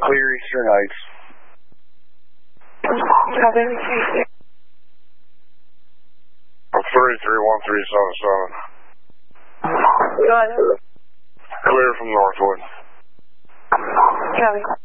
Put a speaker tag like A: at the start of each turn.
A: Clear Eastern Heights.
B: Copy.
A: 331377.
B: Go ahead.
A: Clear from Northwood.
B: Copy.